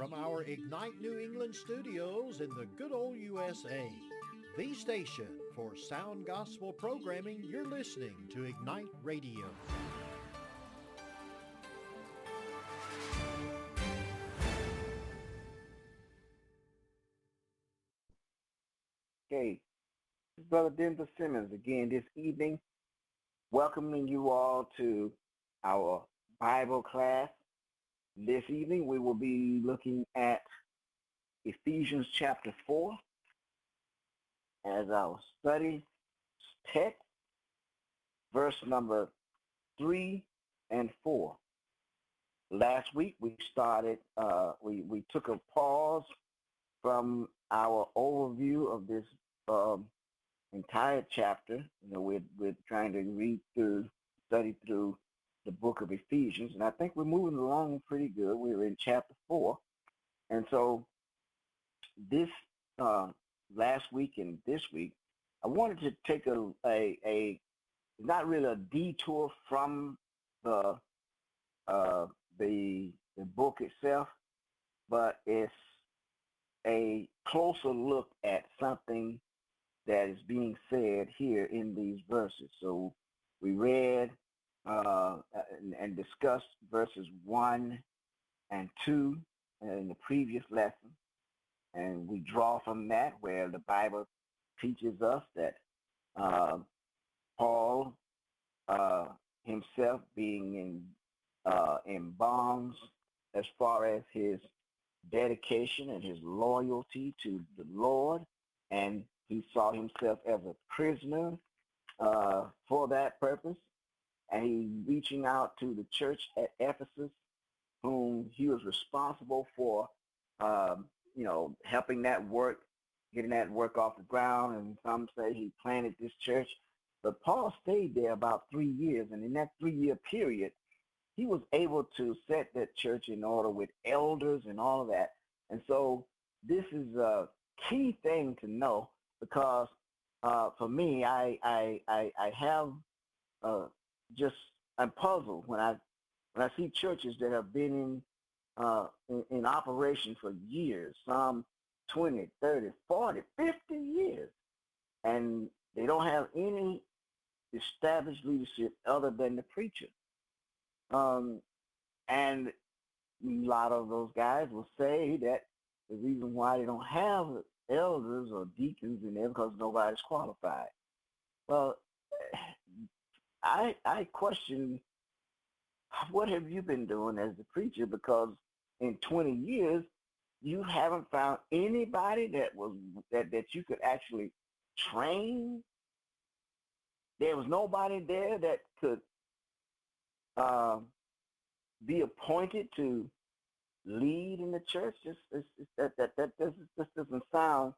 from our Ignite New England studios in the good old USA, the station for sound gospel programming. You're listening to Ignite Radio. Okay, this is Brother Denver Simmons again this evening, welcoming you all to our Bible class. This evening we will be looking at Ephesians chapter 4 as our study text, verse number 3 and 4. Last week we started, we took a pause from our overview of this entire chapter. We're trying to study through the book of Ephesians, and I think we're moving along pretty good. We're in chapter 4, and so this last week and this week, I wanted to take a not really a detour from the book itself, but it's a closer look at something that is being said here in these verses. So we read and discussed verses 1 and 2 in the previous lesson, and we draw from that where the Bible teaches us that Paul himself being in bonds as far as his dedication and his loyalty to the Lord, and he saw himself as a prisoner for that purpose, and he reaching out to the church at Ephesus, whom he was responsible for, helping that work, getting that work off the ground, and some say he planted this church. But Paul stayed there about 3 years, and in that 3-year period, he was able to set that church in order with elders and all of that. And so this is a key thing to know, because for me, I have I'm puzzled when I see churches that have been in operation for years, some 20, 30, 40, 50 years, and they don't have any established leadership other than the preacher. And a lot of those guys will say that the reason why they don't have elders or deacons in there because nobody's qualified. Well, I question, what have you been doing as the preacher? Because in 20 years, you haven't found anybody that you could actually train. There was nobody there that could be appointed to lead in the church. This doesn't sound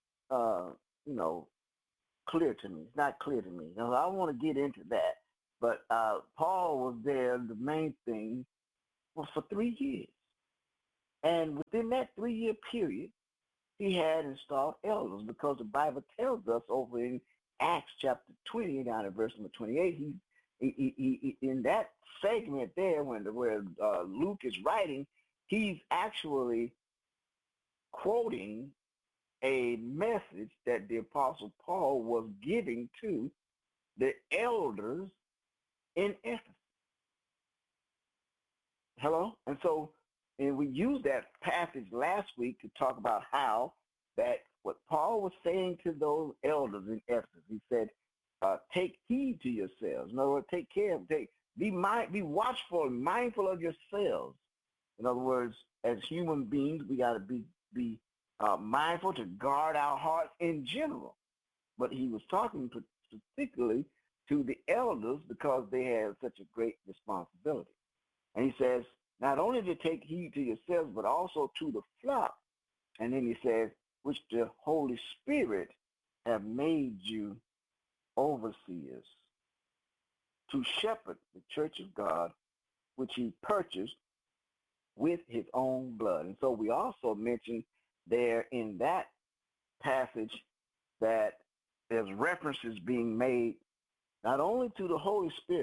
clear to me. It's not clear to me. Now, I want to get into that, but Paul was there. The main thing was for 3 years, and within that 3-year period, he had installed elders, because the Bible tells us over in Acts chapter 20, down at verse number 28, he in that segment there, where Luke is writing, he's actually quoting a message that the Apostle Paul was giving to the elders in Ephesus. Hello? And we used that passage last week to talk about how that what Paul was saying to those elders in Ephesus, he said, take heed to yourselves. In other words, take care of, be watchful and mindful of yourselves. In other words, as human beings, we got to be mindful to guard our hearts in general. But he was talking particularly to the elders because they had such a great responsibility. And he says, not only to take heed to yourselves, but also to the flock. And then he says, which the Holy Spirit have made you overseers, to shepherd the church of God, which he purchased with his own blood. And so we also mentioned there in that passage that there's references being made not only to the Holy Spirit's responsibility, ministry,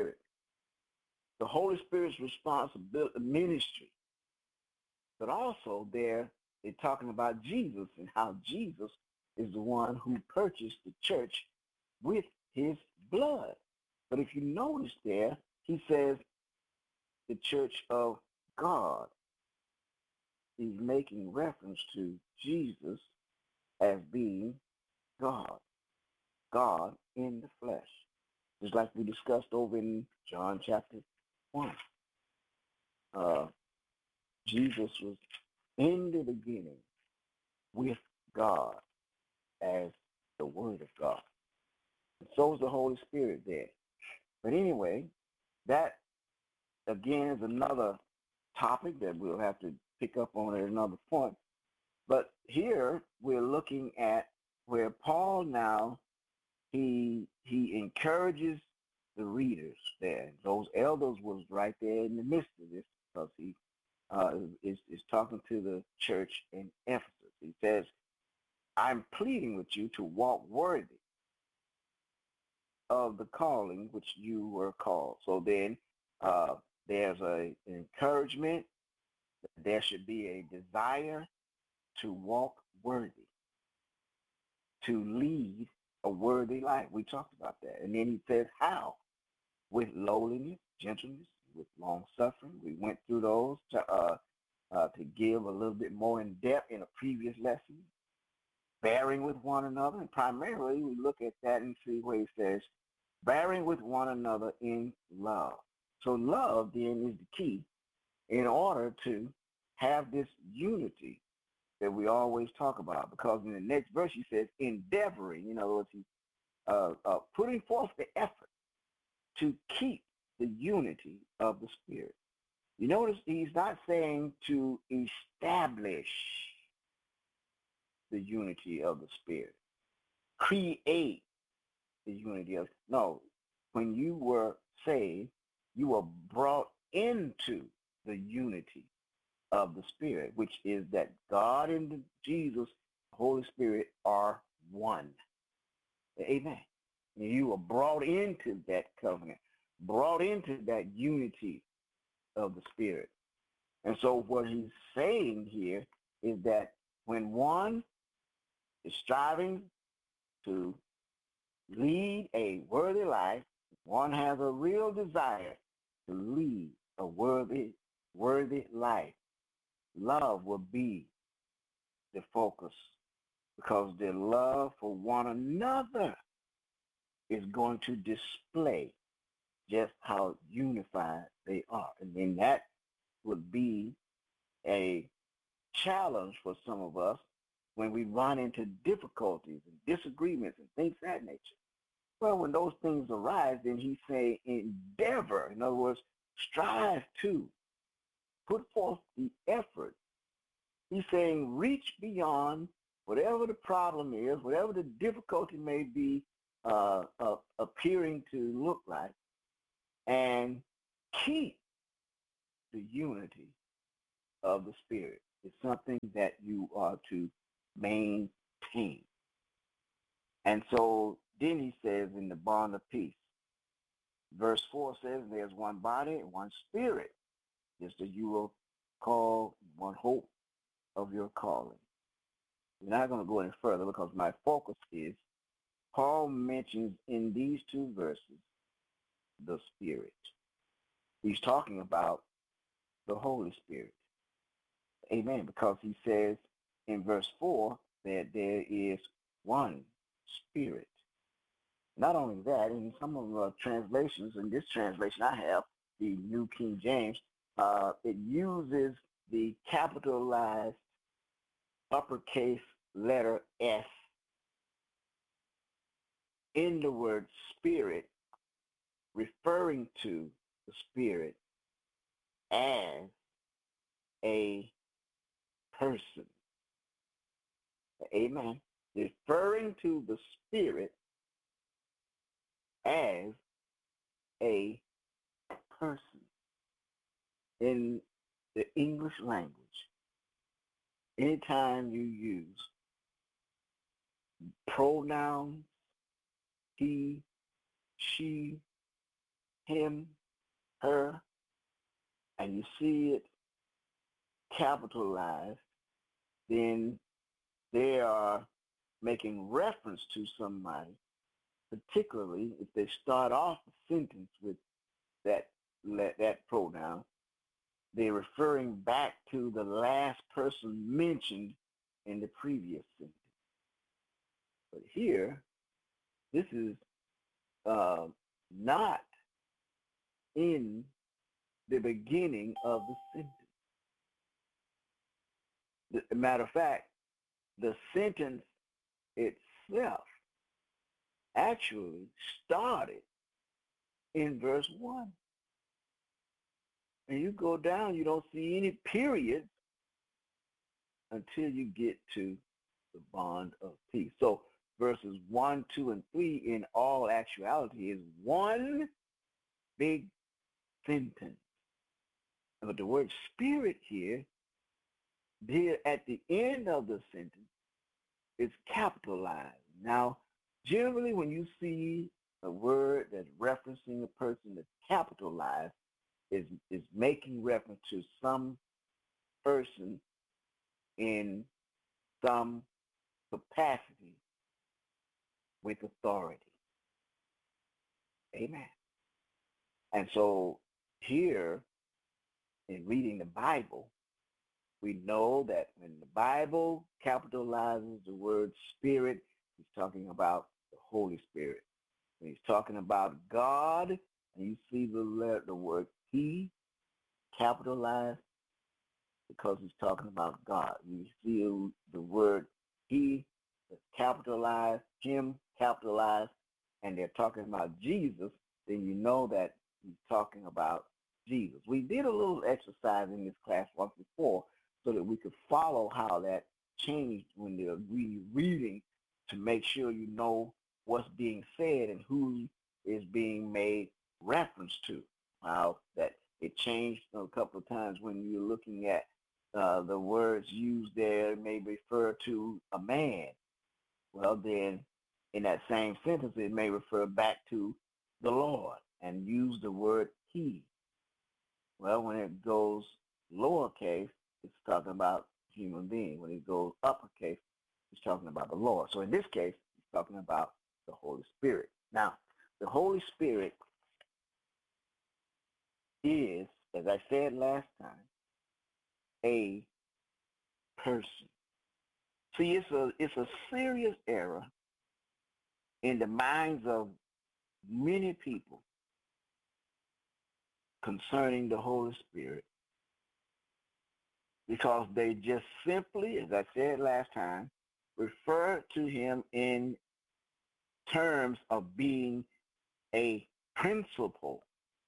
but also they're talking about Jesus and how Jesus is the one who purchased the church with his blood. But if you notice there, he says the church of God. He's making reference to Jesus as being God, God in the flesh. Just like we discussed over in John chapter 1. Jesus was in the beginning with God as the Word of God. And so is the Holy Spirit there. But anyway, that again is another topic that we'll have to pick up on at another point. But here we're looking at where Paul now, he encourages the readers there. Those elders was right there in the midst of this because he is talking to the church in Ephesus. He says, I'm pleading with you to walk worthy of the calling which you were called. So then there's an encouragement. There should be a desire to walk worthy, to lead a worthy life. We talked about that. And then he says how? With lowliness, gentleness, with long suffering. We went through those to give a little bit more in depth in a previous lesson. Bearing with one another, and primarily we look at that and see where he says, bearing with one another in love. So love then is the key in order to have this unity that we always talk about, because in the next verse he says endeavoring, in other words, he's putting forth the effort to keep the unity of the Spirit. You notice he's not saying to establish the unity of the Spirit, create the unity of, no, when you were saved, you were brought into the unity of the Spirit, which is that God and Jesus, Holy Spirit, are one. Amen. And you were brought into that covenant, brought into that unity of the Spirit. And so what he's saying here is that when one is striving to lead a worthy life, one has a real desire to lead a worthy life, love will be the focus, because their love for one another is going to display just how unified they are. And then that would be a challenge for some of us when we run into difficulties and disagreements and things of that nature. Well, when those things arise, then he's saying endeavor. In other words, strive to put forth the effort. He's saying reach beyond whatever the problem is, whatever the difficulty may be appearing to look like, and keep the unity of the Spirit. It's something that you are to maintain. And so then he says in the bond of peace, verse 4 says there's one body, one spirit, just as you will call, one hope of your calling. We're not going to go any further because my focus is Paul mentions in these two verses the Spirit. He's talking about the Holy Spirit. Amen. Because he says in verse 4 that there is one Spirit. Not only that, in some of the translations, in this translation I have, the New King James, it uses the capitalized uppercase letter S in the word Spirit, referring to the Spirit as a person. Amen. Referring to the Spirit as a person. In the English language, anytime you use pronouns, he, she, him, her, and you see it capitalized, then they are making reference to somebody, particularly if they start off a sentence with that pronoun. They're referring back to the last person mentioned in the previous sentence. But here, this is not in the beginning of the sentence. As a matter of fact, the sentence itself actually started in verse 1. And you go down, you don't see any periods until you get to the bond of peace. So verses 1, 2, and 3 in all actuality is one big sentence. But the word spirit here at the end of the sentence is capitalized. Now, generally when you see a word that's referencing a person that's capitalized, is making reference to some person in some capacity with authority. Amen. And so here in reading the Bible, we know that when the Bible capitalizes the word spirit, he's talking about the Holy Spirit. When he's talking about God, and you see the word he capitalized, because he's talking about God. You see the word he capitalized, him capitalized, and they're talking about Jesus, then you know that he's talking about Jesus. We did a little exercise in this class once before so that we could follow how that changed when they're reading to make sure you know what's being said and who is being made reference to. How that it changed a couple of times when you're looking at the words used there may refer to a man. Well, then in that same sentence, it may refer back to the Lord and use the word he. Well, when it goes lowercase, it's talking about human being. When it goes uppercase, it's talking about the Lord. So in this case, it's talking about the Holy Spirit. Now, the Holy Spirit is, as I said last time, a person. See, it's a serious error in the minds of many people concerning the Holy Spirit, because they just simply, as I said last time, refer to him in terms of being a principle,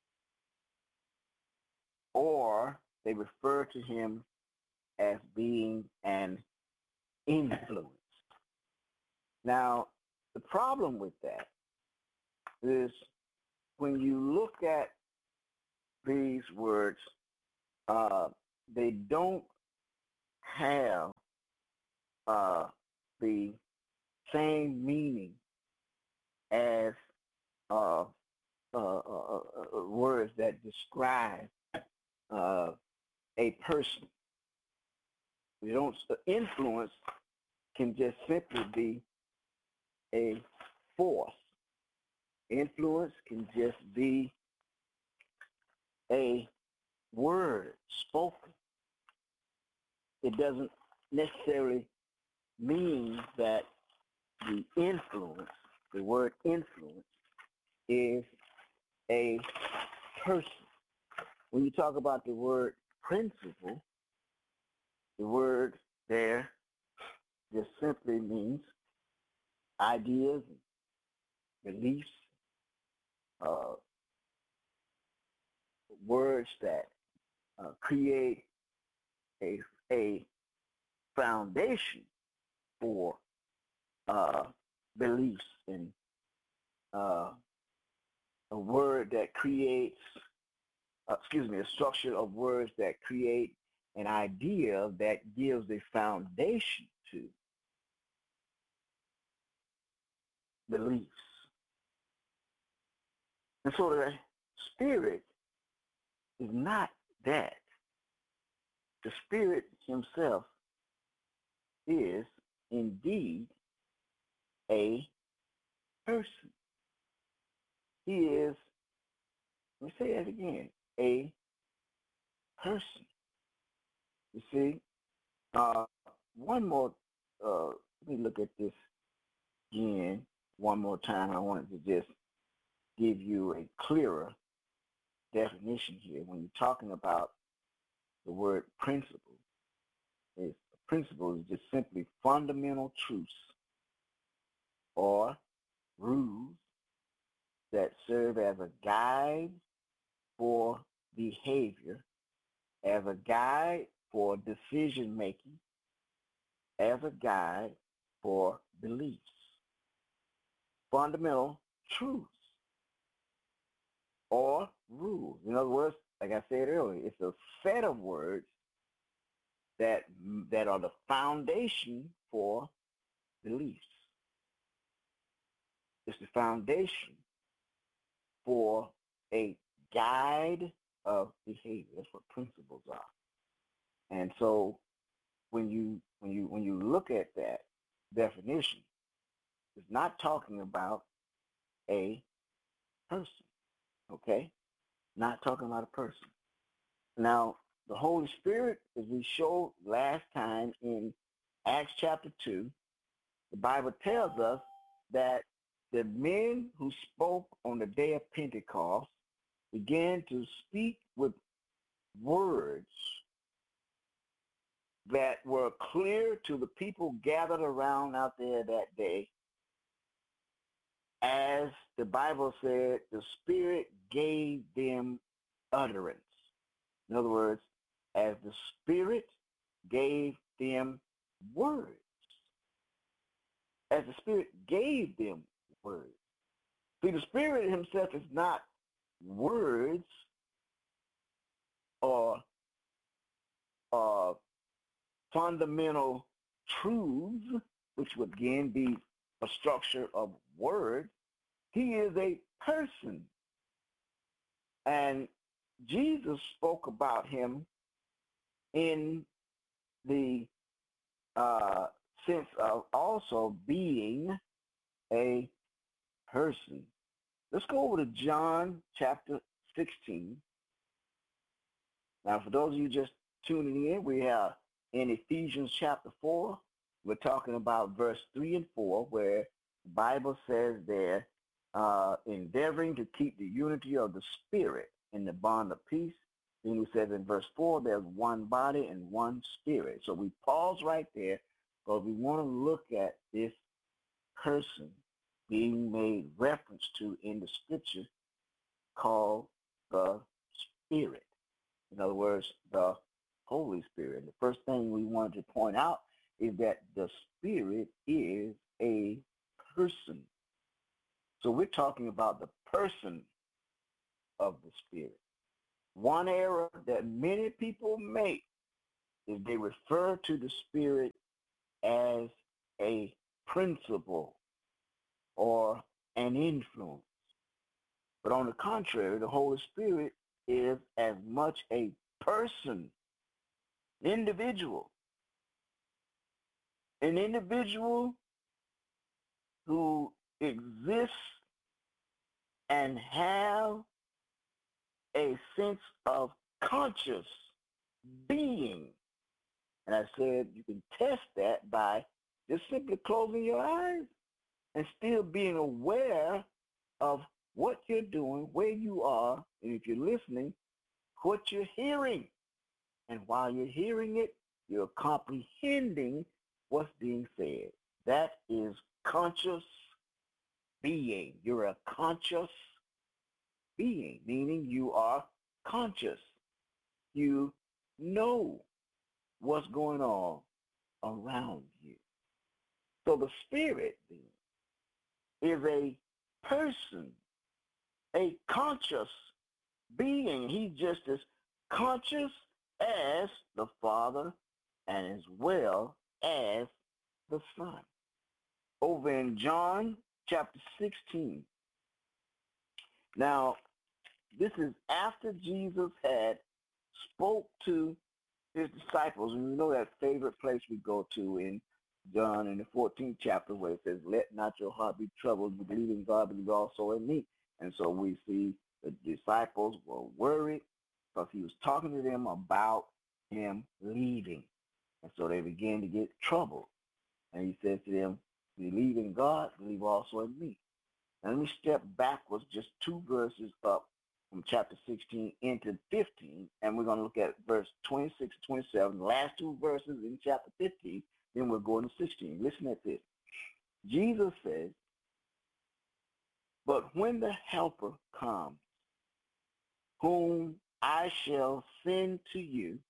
or they refer to him as being an influence. Now, the problem with that is when you look at these words, they don't have the same meaning as words that describe a person. We don't. Influence can just simply be a force. Influence can just be a word spoken. It doesn't necessarily mean that the influence, the word influence, is a person. When you talk about the word principle, the word there just simply means ideas, beliefs, words that create a foundation for beliefs, and a word that creates, a structure of words that create an idea that gives a foundation to beliefs. And so the Spirit is not that. the Spirit himself is indeed a person. He is, let me say that again, a person. You see, one more, let me look at this again one more time. I wanted to just give you a clearer definition here. When you're talking about the word principle, principle is just simply fundamental truths or rules that serve as a guide for behavior, as a guide for decision making, as a guide for beliefs. Fundamental truths or rules. In other words, like I said earlier, it's a set of words that are the foundation for beliefs. It's the foundation for a guide of behavior. That's what principles are. And so when you look at that definition, it's not talking about a person, okay? Not talking about a person. Now, the Holy Spirit, as we showed last time in Acts chapter 2, the Bible tells us that the men who spoke on the day of Pentecost began to speak with words that were clear to the people gathered around out there that day. As the Bible said, the Spirit gave them utterance. In other words, as the Spirit gave them words. As the Spirit gave them words. See, the Spirit himself is not words or fundamental truths, which would again be a structure of words. He is a person. And Jesus spoke about him in the sense of also being a person. Let's go over to John chapter 16. Now, for those of you just tuning in, we have in Ephesians chapter 4, we're talking about verse 3 and 4, where the Bible says there, endeavoring to keep the unity of the Spirit in the bond of peace. Then he says in verse 4, there's one body and one spirit. So we pause right there because we want to look at this person being made reference to in the scripture called the Spirit. In other words, the Holy Spirit. The first thing we wanted to point out is that the Spirit is a person. So we're talking about the person of the Spirit. One error that many people make is they refer to the Spirit as a principle or an influence. But on the contrary, the Holy Spirit is as much a person, individual, an individual who exists and have a sense of conscious being. And I said you can test that by just simply closing your eyes and still being aware of what you're doing, where you are, and if you're listening, what you're hearing. And while you're hearing it, you're comprehending what's being said. That is conscious being. You're a conscious being, meaning you are conscious. You know what's going on around you. So the Spirit then is a person, a conscious being. He's just as conscious as the Father and as well as the Son. Over in John chapter 16. Now, this is after Jesus had spoke to his disciples, and we know that favorite place we go to in John in the 14th chapter where it says, let not your heart be troubled, you believe in God, believe also in me. And so we see the disciples were worried because he was talking to them about him leaving. And so they began to get troubled. And he says to them, believe in God, believe also in me. And let me step backwards just 2 verses up from chapter 16 into 15, and we're going to look at verse 26 to 27, the last 2 verses in chapter 15, then we'll go into 16. Listen at this. Jesus says, but when the Helper comes, whom I shall send to you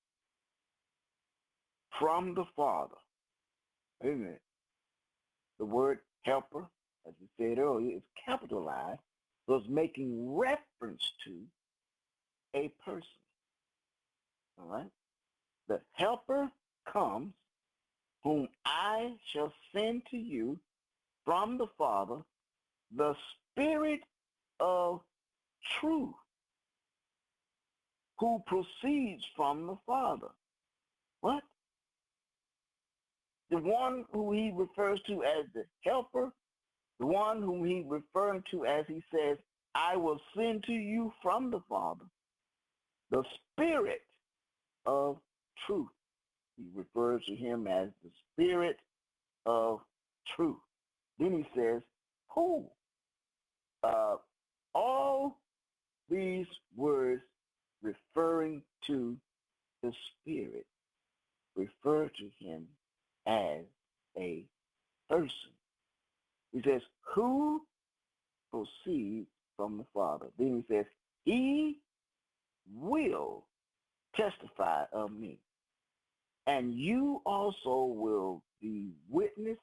from the Father. Amen. The word helper, as we said earlier, is capitalized, so it's making reference to a person. All right? The Helper comes, whom I shall send to you from the Father, the Spirit of truth, who proceeds from the Father. What? The one who he refers to as the Helper, the one whom he referring to as he says, I will send to you from the Father, the Spirit of truth. He refers to him as the Spirit of truth. Then he says, who? All these words referring to the Spirit refer to him as a person. He says, who proceeds from the Father? Then he says, he will testify of me. And you also will be witness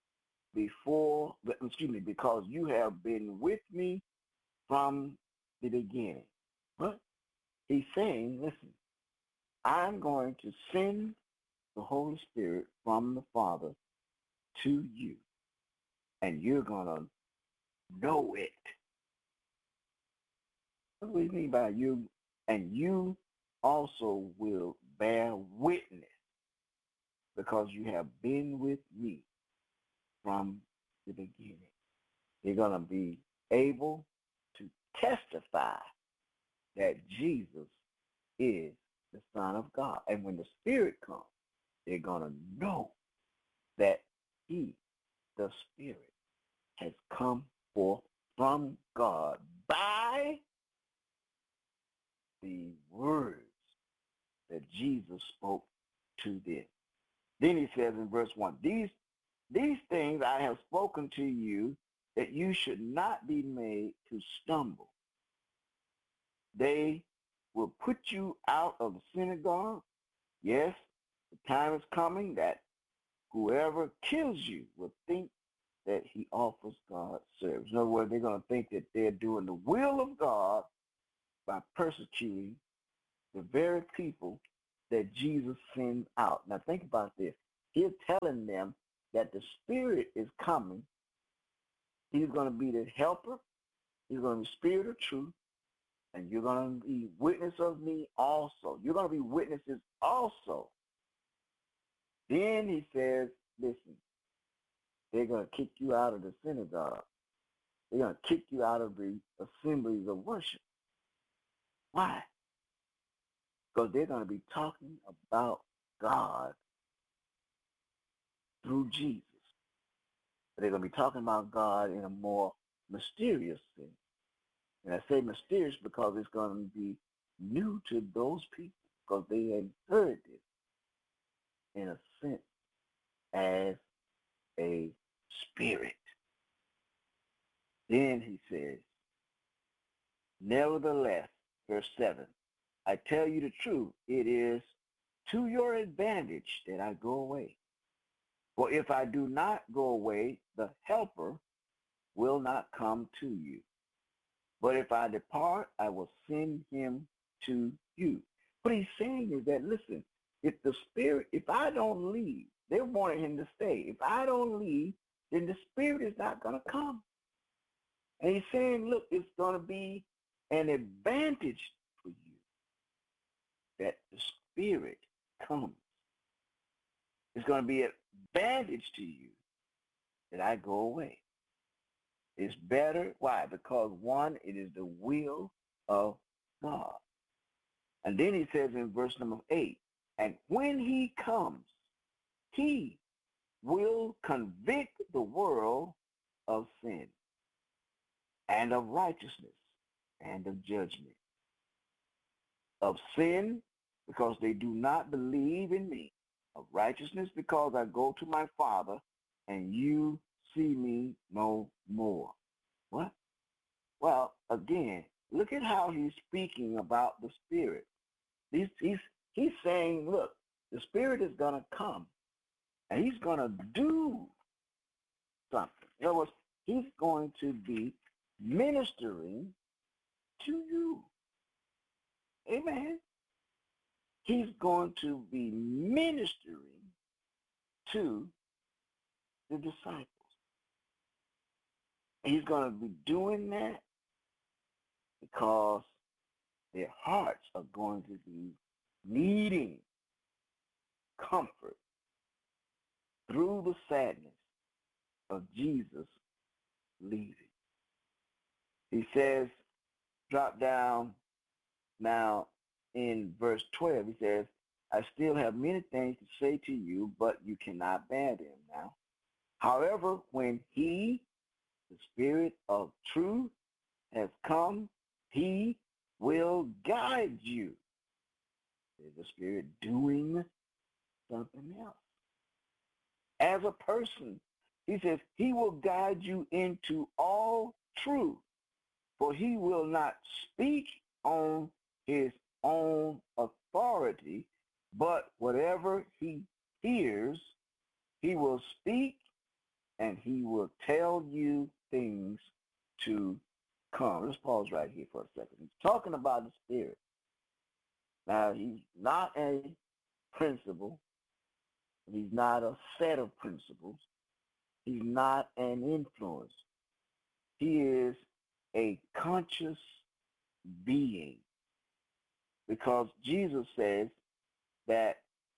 because you have been with me from the beginning. But he's saying, listen, I'm going to send the Holy Spirit from the Father to you, and you're going to know it. What do we mean by you? And you also will bear witness because you have been with me from the beginning. You're going to be able to testify that Jesus is the Son of God. And when the Spirit comes, they're going to know that he, the Spirit, has come forth from God by the words that Jesus spoke to them. Then he says in verse 1, these things I have spoken to you that you should not be made to stumble. They will put you out of the synagogue. Yes, the time is coming that whoever kills you will think that he offers God service. In other words, they're going to think that they're doing the will of God by persecuting the very people that Jesus sends out. Now think about this. He's telling them that the Spirit is coming. He's going to be the helper. He's going to be Spirit of truth. And you're going to be witness of me also. You're going to be witnesses also. Then he says, listen, they're going to kick you out of the synagogue. They're going to kick you out of the assemblies of worship. Why? Because they're going to be talking about God through Jesus. They're going to be talking about God in a more mysterious sense. And I say mysterious because it's going to be new to those people because they hadn't heard this in a sense as a spirit. Then he says, nevertheless, verse 7, I tell you the truth, it is to your advantage that I go away. For if I do not go away, the Helper will not come to you. But if I depart, I will send him to you. What he's saying is that, listen, if the Spirit, if I don't leave, they wanted him to stay. If I don't leave, then the Spirit is not going to come. And he's saying, look, it's going to be an advantage for you that the Spirit comes, it's going to be an advantage to you that I go away. It's better. Why? Because one, it is the will of God. And then he says in verse number 8, and when he comes, he will convict the world of sin and of righteousness and of judgment. Of sin, because they do not believe in me. Of righteousness, because I go to my Father and you see me no more. What? Well, again, look at how he's speaking about the Spirit. He's saying, look, the Spirit is going to come and he's going to do something. In other words, he's going to be ministering to you. Amen. He's going to be ministering to the disciples. And he's going to be doing that because their hearts are going to be needing comfort through the sadness of Jesus leaving. He says, drop down now in verse 12, he says, I still have many things to say to you, but you cannot bear them now. However, when he, the Spirit of truth, has come, he will guide you. There's the Spirit doing something else. As a person, he says, he will guide you into all truth, for he will not speak on his own authority, but whatever he hears, he will speak, and he will tell you things to come. Let's pause right here for a second. He's talking about the Spirit. Now, he's not a principle. He's not a set of principles. He's not an influence. He is a conscious being. Because Jesus says that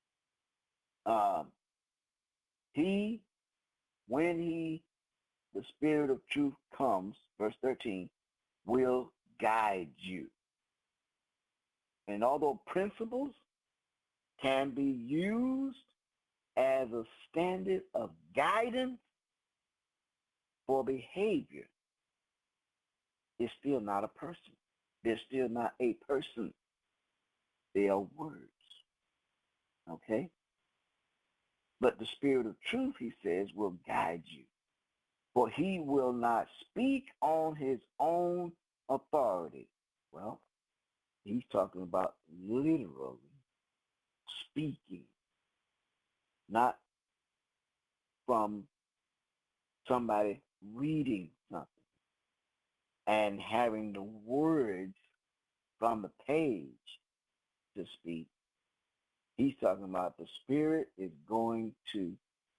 when the Spirit of truth comes, verse 13, will guide you. And although principles can be used as a standard of guidance for behavior, it's still not a person. They're still not a person. They are words. Okay? But the Spirit of truth, he says, will guide you. For he will not speak on his own authority. Well, he's talking about literally speaking, not from somebody reading something and having the words from the page to speak. He's talking about the Spirit is going to